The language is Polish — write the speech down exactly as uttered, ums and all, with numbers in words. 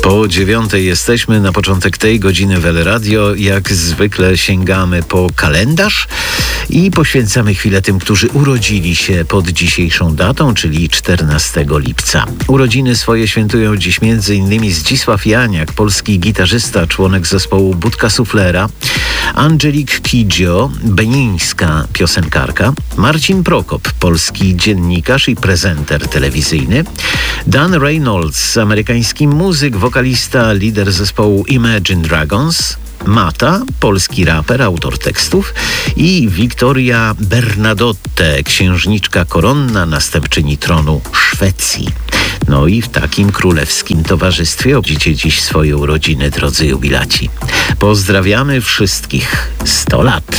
Po dziewiątej jesteśmy, na początek tej godziny w L Radio. Jak zwykle sięgamy po kalendarz i poświęcamy chwilę tym, którzy urodzili się pod dzisiejszą datą, czyli czternastego lipca. Urodziny swoje świętują dziś m.in. Zdzisław Janiak, polski gitarzysta, członek zespołu Budka Suflera, Angelique Kidjo, benińska piosenkarka, Marcin Prokop, polski dziennikarz i prezenter telewizyjny, Dan Reynolds, amerykański muzyk, wokalista, lider zespołu Imagine Dragons, Mata, polski raper, autor tekstów i Wiktoria Bernadotte, księżniczka koronna, następczyni tronu Szwecji. No i w takim królewskim towarzystwie obchodzicie dziś swoje urodziny, drodzy jubilaci. Pozdrawiamy wszystkich. sto lat.